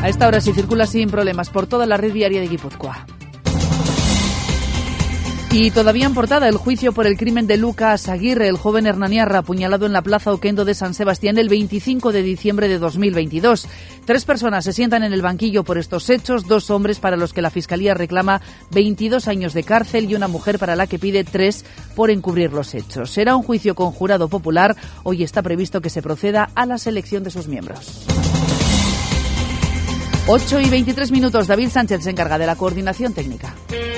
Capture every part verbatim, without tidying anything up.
A esta hora se circula sin problemas por toda la red viaria de Guipúzcoa. Y todavía en portada el juicio por el crimen de Lucas Aguirre, el joven hernaniarra apuñalado en la Plaza Oquendo de San Sebastián el veinticinco de diciembre de dos mil veintidós. Tres personas se sientan en el banquillo por estos hechos, dos hombres para los que la Fiscalía reclama veintidós años de cárcel y una mujer para la que pide tres por encubrir los hechos. Será un juicio con jurado popular. Hoy está previsto que se proceda a la selección de sus miembros. ocho y veintitrés minutos. David Sánchez se encarga de la coordinación técnica.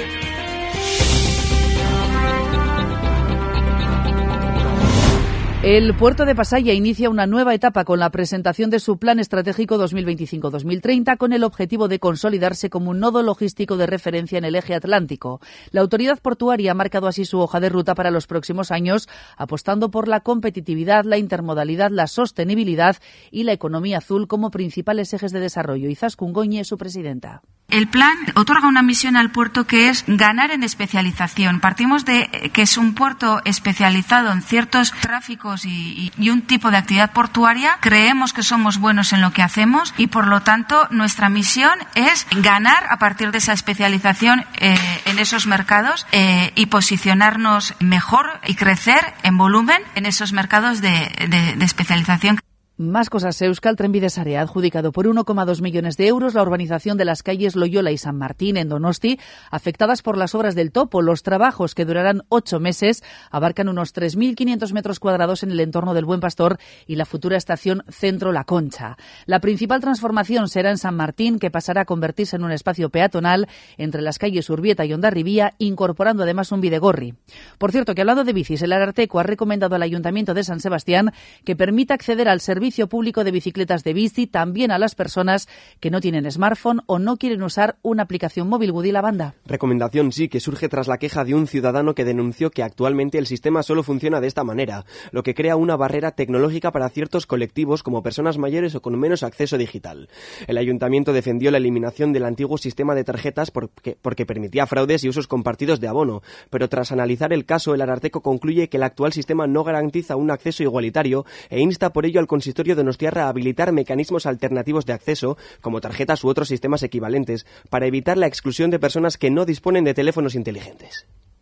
El puerto de Pasaia inicia una nueva etapa con la presentación de su Plan Estratégico dos mil veinticinco dos mil treinta con el objetivo de consolidarse como un nodo logístico de referencia en el eje atlántico. La autoridad portuaria ha marcado así su hoja de ruta para los próximos años, apostando por la competitividad, la intermodalidad, la sostenibilidad y la economía azul como principales ejes de desarrollo. Izaskun Goñi es su presidenta. El plan otorga una misión al puerto que es ganar en especialización. Partimos de que es un puerto especializado en ciertos tráficos y, y, y un tipo de actividad portuaria. Creemos que somos buenos en lo que hacemos y, por lo tanto, nuestra misión es ganar a partir de esa especialización eh, en esos mercados eh, y posicionarnos mejor y crecer en volumen en esos mercados de, de, de especialización. Más cosas. Euskal Trenbide Sarea ha adjudicado por uno coma dos millones de euros la urbanización de las calles Loyola y San Martín en Donosti, afectadas por las obras del topo. Los trabajos, que durarán ocho meses, abarcan unos tres mil quinientos metros cuadrados en el entorno del Buen Pastor y la futura estación Centro La Concha. La principal transformación será en San Martín, que pasará a convertirse en un espacio peatonal entre las calles Urbieta y Hondarribía, incorporando además un bidegorri. Por cierto, que hablando de bicis, el Ararteko ha recomendado al Ayuntamiento de San Sebastián que permita acceder al servicio público de bicicletas de bici también a las personas que no tienen smartphone o no quieren usar una aplicación móvil. Woody Lavanda. Recomendación sí, que surge tras la queja de un ciudadano que denunció que actualmente el sistema solo funciona de esta manera, lo que crea una barrera tecnológica para ciertos colectivos como personas mayores o con menos acceso digital. El ayuntamiento defendió la eliminación del antiguo sistema de tarjetas porque, porque permitía fraudes y usos compartidos de abono, pero tras analizar el caso, el Ararteko concluye que el actual sistema no garantiza un acceso igualitario e insta por ello al consistorio de Donostiarra a habilitar mecanismos alternativos de acceso, como tarjetas u otros sistemas equivalentes, para evitar la exclusión de personas que no disponen de teléfonos inteligentes.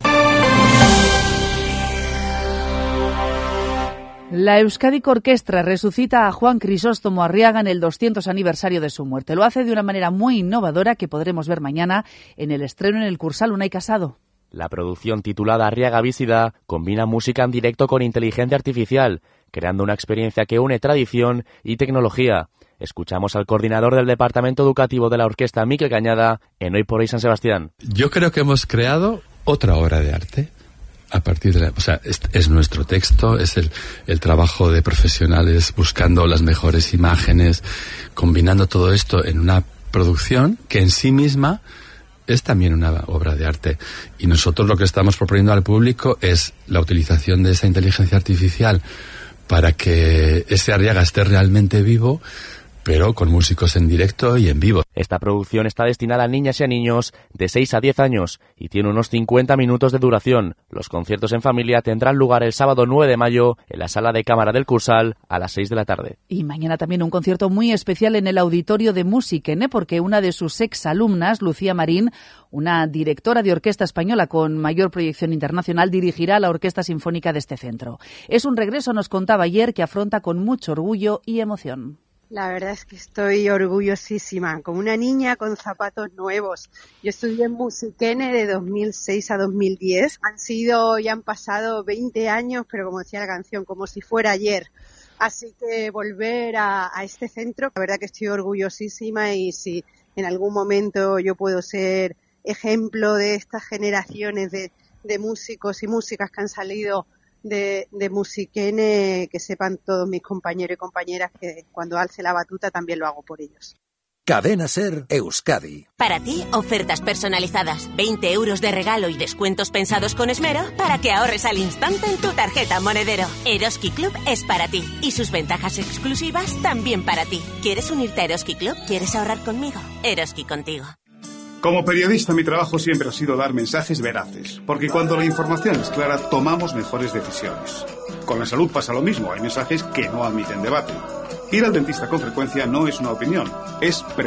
La Euskadiko Orkestra resucita a Juan Crisóstomo Arriaga en el doscientos aniversario de su muerte. Lo hace de una manera muy innovadora que podremos ver mañana en el estreno en el Cursal Unai Casado. La producción, titulada Arriaga Vísida, combina música en directo con inteligencia artificial, creando una experiencia que une tradición y tecnología. Escuchamos al coordinador del Departamento Educativo de la Orquesta, Mikel Cañada, en Hoy por Hoy San Sebastián. Yo creo que hemos creado otra obra de arte. A partir de la, o sea, es, es nuestro texto, es el, el trabajo de profesionales buscando las mejores imágenes, combinando todo esto en una producción que en sí misma es también una obra de arte. Y nosotros lo que estamos proponiendo al público es la utilización de esa inteligencia artificial para que ese Arriaga esté realmente vivo, pero con músicos en directo y en vivo. Esta producción está destinada a niñas y a niños de seis a diez años y tiene unos cincuenta minutos de duración. Los conciertos en familia tendrán lugar el sábado nueve de mayo en la Sala de Cámara del Cursal a las seis de la tarde. Y mañana también un concierto muy especial en el Auditorio de Musikene, porque una de sus exalumnas, Lucía Marín, una directora de orquesta española con mayor proyección internacional, dirigirá la Orquesta Sinfónica de este centro. Es un regreso, nos contaba ayer, que afronta con mucho orgullo y emoción. La verdad es que estoy orgullosísima, como una niña con zapatos nuevos. Yo estudié en Musikene de dos mil seis a dos mil diez. Han sido, ya han pasado veinte años, pero como decía la canción, como si fuera ayer. Así que volver a, a este centro, la verdad que estoy orgullosísima, y si en algún momento yo puedo ser ejemplo de estas generaciones de, de músicos y músicas que han salido de, de Musikene, que sepan todos mis compañeros y compañeras que cuando alce la batuta también lo hago por ellos. Cadena SER Euskadi. Para ti, ofertas personalizadas, veinte euros de regalo y descuentos pensados con esmero para que ahorres al instante en tu tarjeta Monedero. Eroski Club es para ti y sus ventajas exclusivas también para ti. ¿Quieres unirte a Eroski Club? ¿Quieres ahorrar conmigo? Eroski contigo. Como periodista, mi trabajo siempre ha sido dar mensajes veraces, porque cuando la información es clara, tomamos mejores decisiones. Con la salud pasa lo mismo, hay mensajes que no admiten debate. Ir al dentista con frecuencia no es una opinión, es